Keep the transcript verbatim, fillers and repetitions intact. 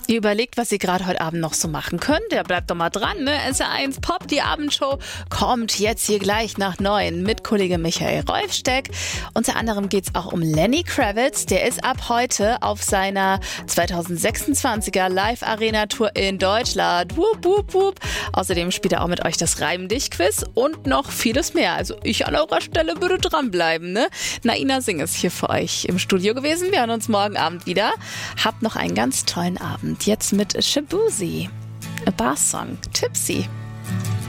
Ihr überlegt, was ihr gerade heute Abend noch so machen könnt. Ja, bleibt doch mal dran, ne? S R eins Pop, die Abendshow, kommt jetzt hier gleich nach neun mit Kollege Michael Rolfsteck. Unter anderem geht's auch um Lenny Kravitz. Der ist ab heute auf seiner zwanzig sechsundzwanziger Live-Arena-Tour in Deutschland. Wup, wup, wup. Außerdem spielt er auch mit euch das Reim-Dich-Quiz und noch vieles mehr. Also ich an eurer Stelle würde dranbleiben, ne? Naina Singh ist hier für euch im Studio gewesen. Wir hören uns morgen Abend wieder. Habt noch einen ganz tollen Abend. Jetzt mit Shaboozey, a Bar Song, Tipsy.